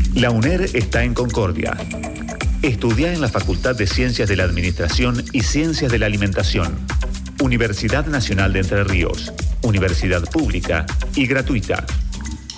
La UNER está en Concordia. Estudia en la Facultad de Ciencias de la Administración y Ciencias de la Alimentación. Universidad Nacional de Entre Ríos. Universidad pública y gratuita.